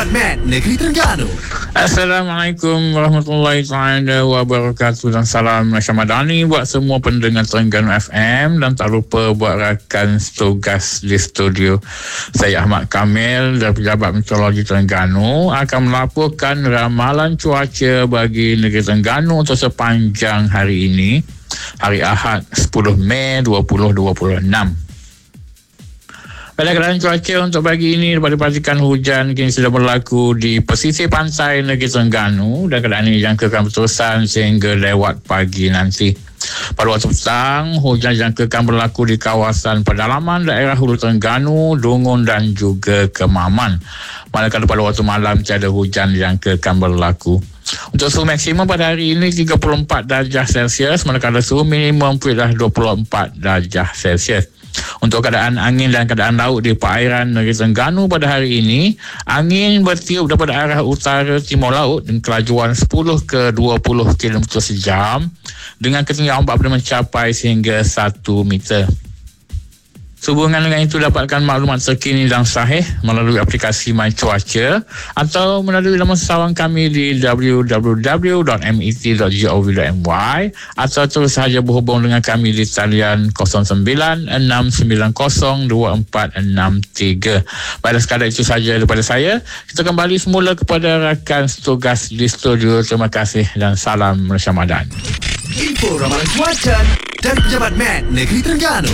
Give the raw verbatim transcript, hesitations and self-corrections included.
Pejabat Met Negeri Terengganu. Assalamualaikum warahmatullahi taala wabarakatuh dan salam Ramadan buat semua pendengar Terengganu F M, dan tak lupa buat rakan tugas di studio. Saya Ahmad Kamil dari Pejabat Meteorologi Terengganu akan melaporkan ramalan cuaca bagi Negeri Terengganu untuk sepanjang hari ini, hari Ahad sepuluh Mei dua ribu dua puluh enam. Pada keadaan cuaca untuk pagi ini dapat dipastikan hujan kini sudah berlaku di pesisir pantai Negeri Terengganu, dan keadaan ini dijangkakan berterusan sehingga lewat pagi nanti. Pada waktu petang, hujan dijangkakan berlaku di kawasan pedalaman daerah Hulu Terengganu, Dungun dan juga Kemaman. Manakala pada waktu malam tiada hujan dijangkakan berlaku. Untuk suhu maksimum pada hari ini tiga puluh empat darjah Celsius, manakala suhu minimum adalah dua puluh empat darjah Celsius. Untuk keadaan angin dan keadaan laut di perairan Negeri Terengganu pada hari ini, angin bertiup daripada arah utara timur laut dengan kelajuan sepuluh ke dua puluh kilometer sejam dengan ketinggian ombak boleh mencapai sehingga satu meter. Sehubungan dengan itu, dapatkan maklumat terkini dan sahih melalui aplikasi My Cuaca atau melalui laman sawang kami di w w w dot met dot gov dot my atau terus sahaja berhubung dengan kami di talian kosong sembilan enam sembilan kosong dua empat enam tiga. Pada sekadar itu sahaja daripada saya. Kita kembali semula kepada rakan tugas di studio. Terima kasih dan salam Ramadan. Info ramalan cuaca dari Pejabat Met Negeri Terengganu.